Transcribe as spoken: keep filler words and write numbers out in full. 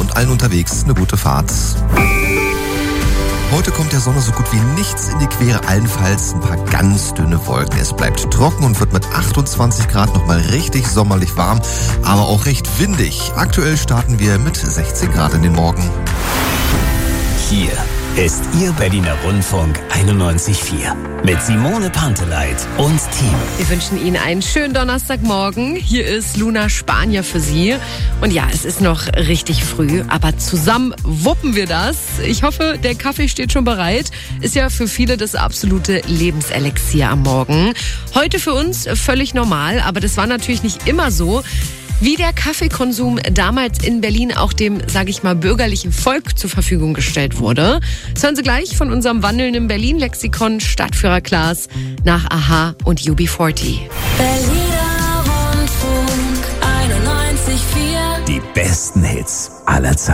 und allen unterwegs eine gute Fahrt. Heute kommt der Sonne so gut wie nichts in die Quere, allenfalls ein paar ganz dünne Wolken. Es bleibt trocken und wird mit achtundzwanzig Grad nochmal richtig sommerlich warm, aber auch recht windig. Aktuell starten wir mit sechzehn Grad in den Morgen. Hier ist Ihr Berliner Rundfunk einundneunzig Komma vier mit Simone Panteleit und Team. Wir wünschen Ihnen einen schönen Donnerstagmorgen. Hier ist Luna Spanier für Sie. Und ja, es ist noch richtig früh, aber zusammen wuppen wir das. Ich hoffe, der Kaffee steht schon bereit. Ist ja für viele das absolute Lebenselixier am Morgen. Heute für uns völlig normal, aber das war natürlich nicht immer so. Wie der Kaffeekonsum damals in Berlin auch dem, sage ich mal, bürgerlichen Volk zur Verfügung gestellt wurde. Das hören Sie gleich von unserem wandelnden Berlin-Lexikon Stadtführer Klaas nach Aha und U B vierzig. Berliner Rundfunk einundneunzig Komma vier. Die besten Hits aller Zeiten.